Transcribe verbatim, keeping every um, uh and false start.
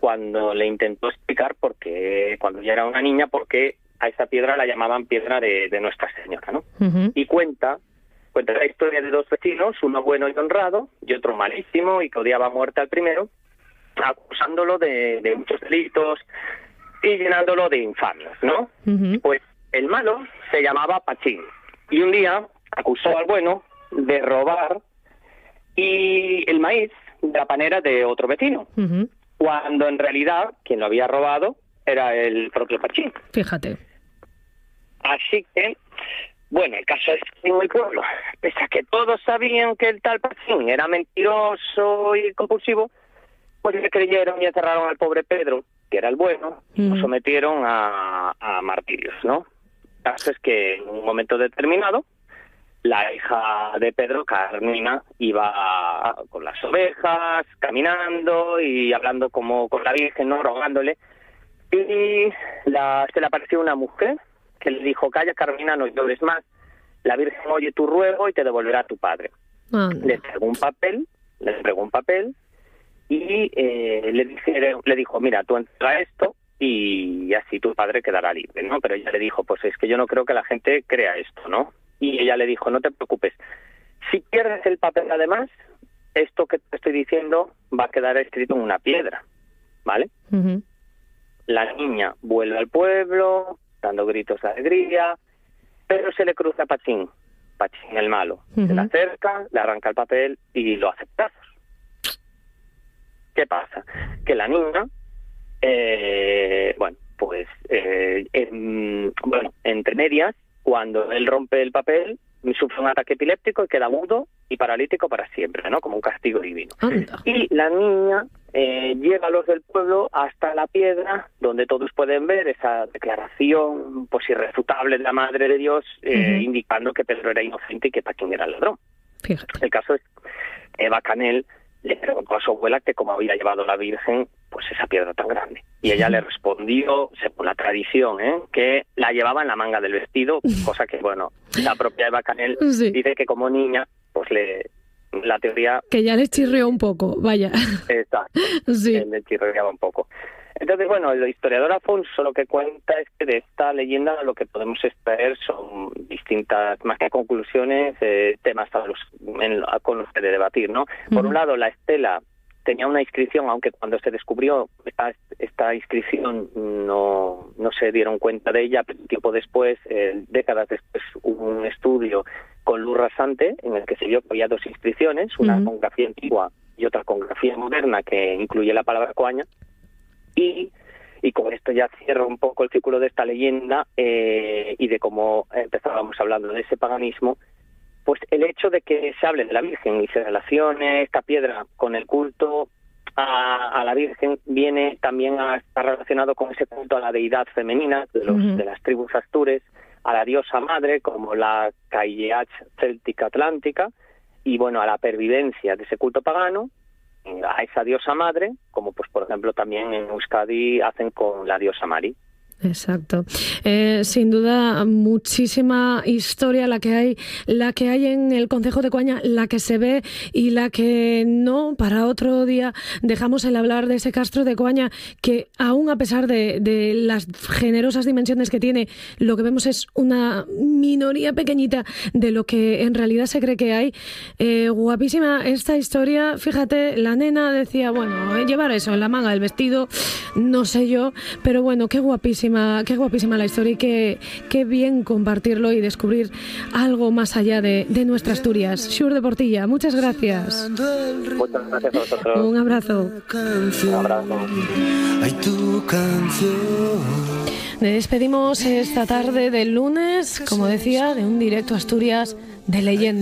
cuando le intentó explicar por qué, cuando ya era una niña, por qué a esa piedra la llamaban piedra de, de Nuestra Señora, ¿no? Uh-huh. Y cuenta, cuenta la historia de dos vecinos, uno bueno y honrado y otro malísimo y que odiaba a muerte al primero, acusándolo de, de muchos delitos y llenándolo de infamias, ¿no? Uh-huh. Pues el malo se llamaba Pachín y un día acusó al bueno de robar y el maíz de la panera de otro vecino, uh-huh. cuando en realidad quien lo había robado era el propio Pachín. Fíjate. Así que, bueno, el caso es que en el pueblo, pese a que todos sabían que el tal Pachín era mentiroso y compulsivo, pues le creyeron y encerraron al pobre Pedro, que era el bueno, y mm. lo sometieron a, a martirios, ¿no? El caso es que en un momento determinado, la hija de Pedro, Carmina, iba con las ovejas, caminando y hablando como con la Virgen, ¿no? Rogándole, y la, se le apareció una mujer que le dijo: calla, Carmina, no llores más, la Virgen oye tu ruego y te devolverá a tu padre. Ah, no. Le entregó un papel, le entregó un papel y eh, le, dije, le dijo: mira, tú entrega esto y así tu padre quedará libre, ¿no? Pero ella le dijo: pues es que yo no creo que la gente crea esto, ¿no? Y ella le dijo: no te preocupes, si pierdes el papel además, esto que te estoy diciendo va a quedar escrito en una piedra, ¿vale? Uh-huh. La niña vuelve al pueblo dando gritos de alegría, pero se le cruza a Pachín, Pachín el malo. Uh-huh. Se le acerca, le arranca el papel y lo hace pedazos. ¿Qué pasa? Que la niña, eh, bueno, pues, eh, en, bueno, entre medias, cuando él rompe el papel, sufre un ataque epiléptico y queda mudo y paralítico para siempre, ¿no? Como un castigo divino. Anda. Y la niña eh, lleva a los del pueblo hasta la piedra, donde todos pueden ver esa declaración pues irrefutable de la Madre de Dios, eh, uh-huh. indicando que Pedro era inocente y que Pachín era el ladrón. Fíjate. El caso es que Eva Canel le preguntó a su abuela que cómo había llevado la Virgen pues esa piedra tan grande. Y ella le respondió, según la tradición, ¿eh? que la llevaba en la manga del vestido, cosa que, bueno, la propia Eva Canel sí. dice que como niña, pues le... la teoría... Que ya le chirrió un poco, vaya. Exacto, sí. le chirriaba un poco. Entonces, bueno, el historiador Afonso lo que cuenta es que de esta leyenda lo que podemos extraer son distintas, más que conclusiones, eh, temas a los, en, con los que de debatir, ¿no? Uh-huh. Por un lado, la estela tenía una inscripción, aunque cuando se descubrió esta, esta inscripción no, no se dieron cuenta de ella, pero tiempo después, eh, décadas después, hubo un estudio con luz rasante en el que se vio que había dos inscripciones, una uh-huh. con grafía antigua y otra con grafía moderna que incluye la palabra coaña. Y, y con esto ya cierro un poco el círculo de esta leyenda eh, y de cómo empezábamos hablando de ese paganismo, pues el hecho de que se hable de la Virgen y se relacione esta piedra con el culto a, a la Virgen viene también a estar relacionado con ese culto a la deidad femenina de, los, uh-huh. de las tribus astures, a la diosa madre como la Cailleach céltica atlántica y bueno, a la pervivencia de ese culto pagano, a esa diosa madre, como pues por ejemplo también en Euskadi hacen con la diosa Mari. Exacto. Eh, sin duda, muchísima historia la que hay, la que hay en el concejo de Coaña, la que se ve y la que no. Para otro día dejamos el hablar de ese castro de Coaña que, aún a pesar de, de las generosas dimensiones que tiene, lo que vemos es una minoría pequeñita de lo que en realidad se cree que hay. Eh, guapísima esta historia. Fíjate, la nena decía, bueno, llevar eso en la manga del vestido, no sé yo, pero bueno, qué guapísima. Qué guapísima la historia y qué, qué bien compartirlo y descubrir algo más allá de, de nuestra Asturias. Xur de Portilla, muchas gracias. Muchas gracias a vosotros. Un abrazo. Un abrazo. Nos despedimos esta tarde del lunes, como decía, de un directo Asturias de leyenda.